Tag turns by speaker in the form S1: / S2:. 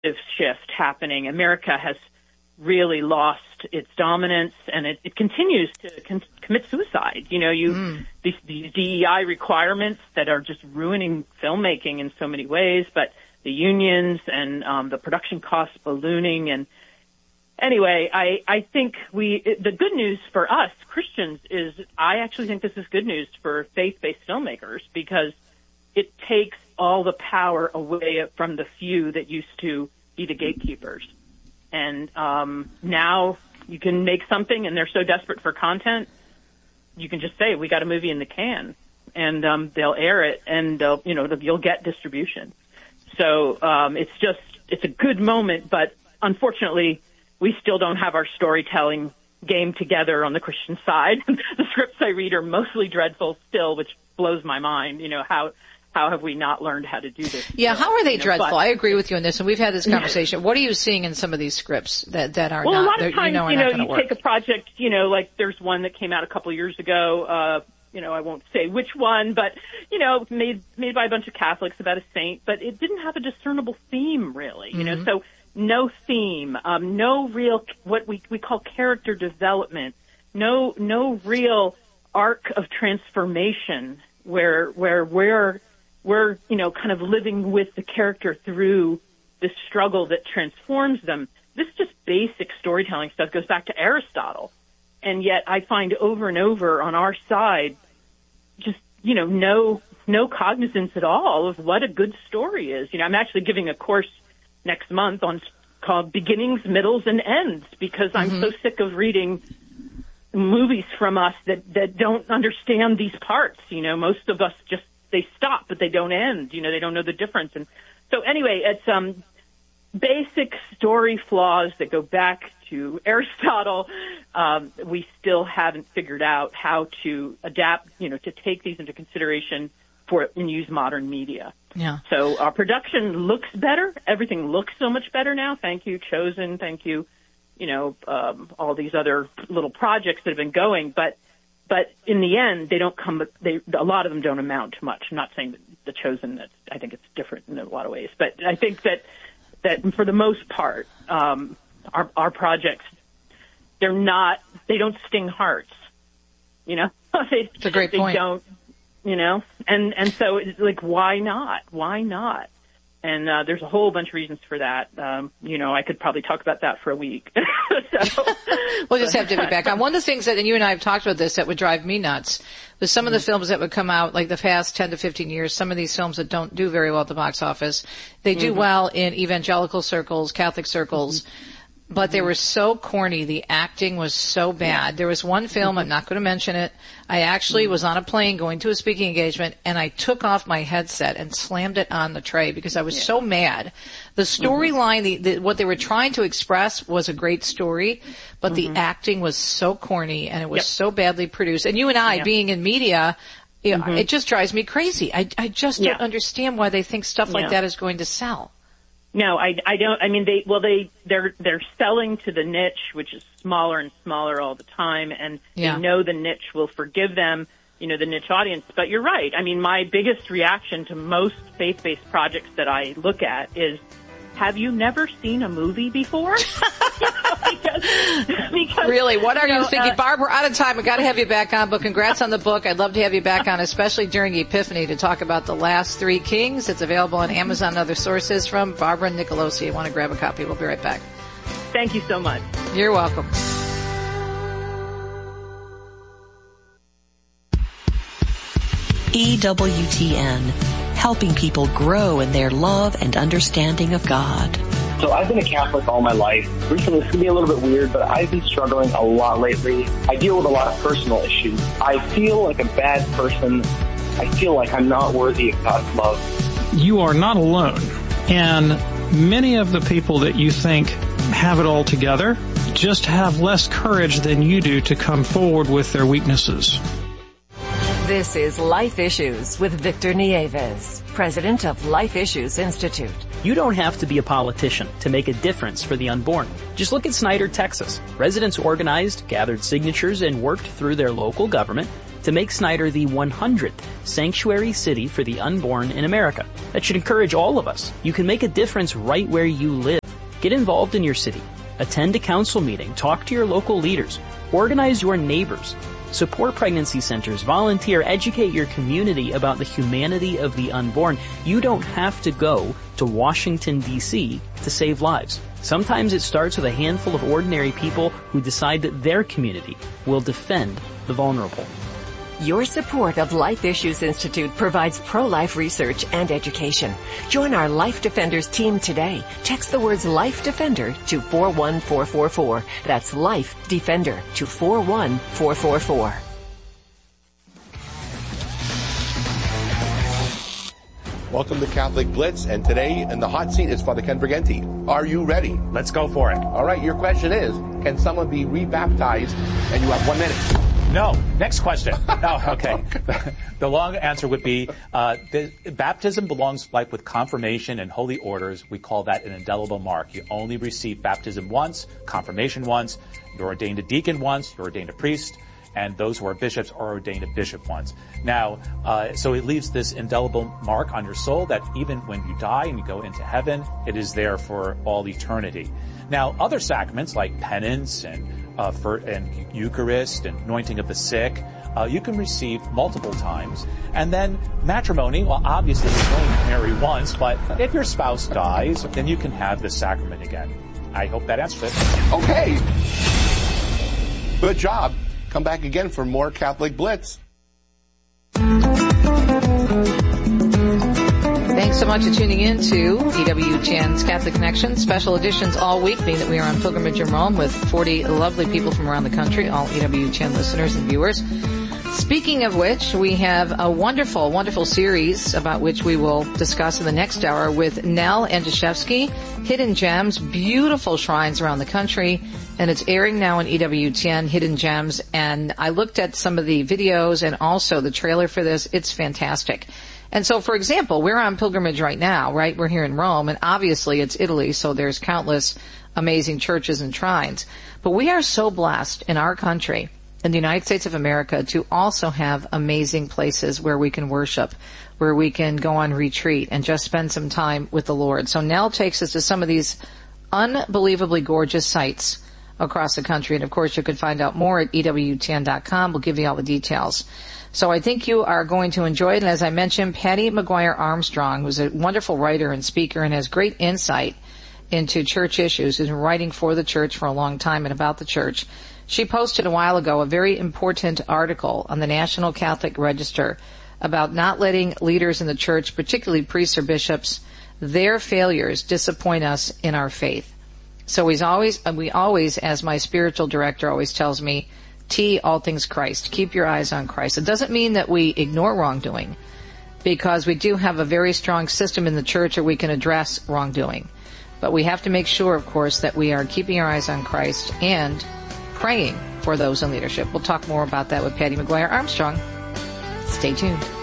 S1: shift happening. America has really lost its dominance, and it continues to commit suicide. These DEI requirements that are just ruining filmmaking in so many ways, but the unions and the production costs ballooning. And anyway, I think the good news for us Christians is I actually think this is good news for faith-based filmmakers, because it takes all the power away from the few that used to be the gatekeepers. And now you can make something, and they're so desperate for content, you can just say, we got a movie in the can, and they'll air it, and you'll get distribution. So it's a good moment, but unfortunately, we still don't have our storytelling game together on the Christian side. The scripts I read are mostly dreadful still, which blows my mind. How have we not learned how to do this?
S2: Yeah, how are they dreadful? I agree with you on this, and we've had this conversation. What are you seeing in some of these scripts that are
S1: well,
S2: not?
S1: Well, a lot of times,
S2: you
S1: take a project, like there's one that came out a couple of years ago, I won't say which one, but, made by a bunch of Catholics about a saint, but it didn't have a discernible theme, really, so no theme, no real, what we call character development, no real arc of transformation where we're, kind of living with the character through this struggle that transforms them. This just basic storytelling stuff goes back to Aristotle. And yet I find over and over on our side, just, no cognizance at all of what a good story is. I'm actually giving a course next month called Beginnings, Middles, and Ends, because I'm so sick of reading movies from us that don't understand these parts. Most of us just, they stop, but they don't end. They don't know the difference. And so anyway, it's basic story flaws that go back to Aristotle. We still haven't figured out how to adapt, to take these into consideration and use modern media.
S2: Yeah.
S1: So our production looks better. Everything looks so much better now. Thank you, Chosen. Thank you, all these other little projects that have been going. But in the end, they don't come. A lot of them don't amount to much. I'm not saying that the Chosen. I think it's different in a lot of ways. But I think that for the most part, our projects, they don't sting hearts.
S2: It's a great point.
S1: They don't. And so it's like, why not? Why not? And there's a whole bunch of reasons for that. I could probably talk about that for a week.
S2: We'll just have to be back on. One of the things and you and I have talked about this, that would drive me nuts was some of the films that would come out like the past 10 to 15 years, some of these films that don't do very well at the box office. They do well in evangelical circles, Catholic circles. But they were so corny. The acting was so bad. There was one film, I'm not going to mention it. I actually was on a plane going to a speaking engagement, and I took off my headset and slammed it on the tray because I was so mad. The storyline, what they were trying to express was a great story, but the acting was so corny and it was so badly produced. And you and I, being in media, it just drives me crazy. I just don't understand why they think stuff like that is going to sell.
S1: No, I don't. I mean, they're selling to the niche, which is smaller and smaller all the time, and they know the niche will forgive them, the niche audience. But you're right. I mean, my biggest reaction to most faith-based projects that I look at is, have you never seen a movie before? because
S2: really, what are you thinking? Barb, we're out of time. We've got to have you back on, but congrats on the book. I'd love to have you back on, especially during Epiphany, to talk about The Last Three Kings. It's available on Amazon and other sources from Barbara Nicolosi. I want to grab a copy. We'll be right back.
S1: Thank you so much.
S2: You're welcome.
S3: EWTN, helping people grow in their love and understanding of God.
S4: So I've been a Catholic all my life. Recently, this can be a little bit weird, but I've been struggling a lot lately. I deal with a lot of personal issues. I feel like a bad person. I feel like I'm not worthy of God's love.
S5: You are not alone. And many of the people that you think have it all together just have less courage than you do to come forward with their weaknesses.
S6: This is Life Issues with Victor Nieves, president of Life Issues Institute. You don't have to be a politician to make a difference for the unborn. Just look at Snyder, Texas. Residents organized, gathered signatures, and worked through their local government to make Snyder the 100th sanctuary city for the unborn in America. That should encourage all of us. You can make a difference right where you live. Get involved in your city. Attend a council meeting. Talk to your local leaders. Organize your neighbors. Support pregnancy centers, volunteer, educate your community about the humanity of the unborn. You don't have to go to Washington, D.C. to save lives. Sometimes it starts with a handful of ordinary people who decide that their community will defend the vulnerable.
S7: Your support of Life Issues Institute provides pro-life research and education. Join our Life Defenders team today. Text the words Life Defender to 41444. That's Life Defender to 41444.
S8: Welcome to Catholic Blitz, and today in the hot seat is Father Ken Briganti. Are you ready?
S9: Let's go for it.
S8: All right, your question is, can someone be rebaptized? And you have 1 minute.
S9: No. Next question. Oh, okay. The long answer would be, baptism belongs like with confirmation and holy orders. We call that an indelible mark. You only receive baptism once, confirmation once, you're ordained a deacon once, you're ordained a priest, and those who are bishops are ordained a bishop once. Now, so it leaves this indelible mark on your soul that even when you die and you go into heaven, it is there for all eternity. Now, other sacraments like penance and Eucharist and anointing of the sick, you can receive multiple times. And then matrimony, well, obviously you can only marry once, but if your spouse dies, then you can have the sacrament again. I hope that answers it.
S8: Okay. Good job. Come back again for more Catholic Blitz.
S2: Thanks so much for tuning in to EWTN's Catholic Connection. Special editions all week, being that we are on pilgrimage in Rome with 40 lovely people from around the country, all EWTN listeners and viewers. Speaking of which, we have a wonderful, wonderful series about which we will discuss in the next hour with Nell Andrzejewski, Hidden Gems, beautiful shrines around the country, and it's airing now on EWTN, Hidden Gems, and I looked at some of the videos and also the trailer for this. It's fantastic. And so, for example, we're on pilgrimage right now, right? We're here in Rome, and obviously it's Italy, so there's countless amazing churches and shrines. But we are so blessed in our country, in the United States of America, to also have amazing places where we can worship, where we can go on retreat and just spend some time with the Lord. So Nell takes us to some of these unbelievably gorgeous sites across the country. And of course, you could find out more at EWTN.com. We'll give you all the details. So I think you are going to enjoy it. And as I mentioned, Patty McGuire Armstrong, who's a wonderful writer and speaker and has great insight into church issues, has been writing for the church for a long time and about the church. She posted a while ago a very important article on the National Catholic Register about not letting leaders in the church, particularly priests or bishops, their failures disappoint us in our faith. So we always, as my spiritual director always tells me, T, all things Christ. Keep your eyes on Christ. It doesn't mean that we ignore wrongdoing, because we do have a very strong system in the church where we can address wrongdoing. But we have to make sure, of course, that we are keeping our eyes on Christ and praying for those in leadership. We'll talk more about that with Patty McGuire Armstrong. Stay tuned.